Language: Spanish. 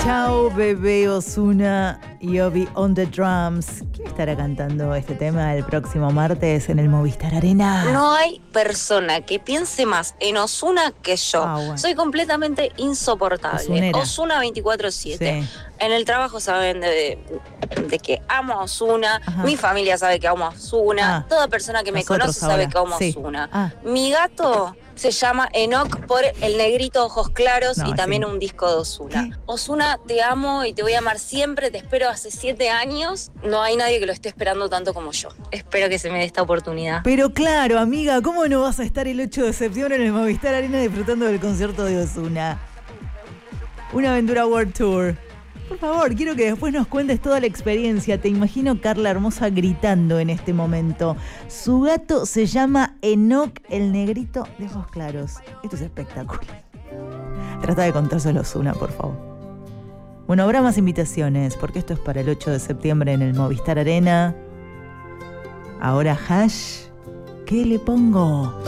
Chao, bebé Ozuna y Obi on the drums. ¿Quién estará cantando este tema el próximo martes en el Movistar Arena? No hay persona que piense más en Ozuna que yo. Bueno. Soy completamente insoportable. Ozuna 24/7. Sí. En el trabajo saben de que amo a Ozuna. Mi familia sabe que amo a Ozuna. Toda persona que me conoce sabe que amo a Ozuna. Mi gato se llama Enoch por el negrito ojos claros y también un disco de Ozuna. Ozuna, te amo y te voy a amar siempre. Te espero hace 7 años. No hay nadie que lo esté esperando tanto como yo. Espero que se me dé esta oportunidad. Pero claro, amiga, ¿cómo no vas a estar el 8 de septiembre en el Movistar Arena disfrutando del concierto de Ozuna? Una aventura World Tour. Por favor, quiero que después nos cuentes toda la experiencia. Te imagino Carla Hermosa gritando en este momento. Su gato se llama Enoch, el negrito de ojos claros. Esto es espectacular. Trata de contárselo a Ozuna, por favor. Bueno, habrá más invitaciones, porque esto es para el 8 de septiembre en el Movistar Arena. Ahora, hash, ¿qué le pongo?